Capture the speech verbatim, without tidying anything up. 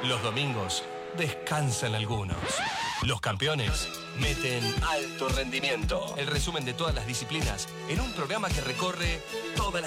Los domingos descansan algunos. Los campeones meten alto rendimiento. El resumen de todas las disciplinas en un programa que recorre toda la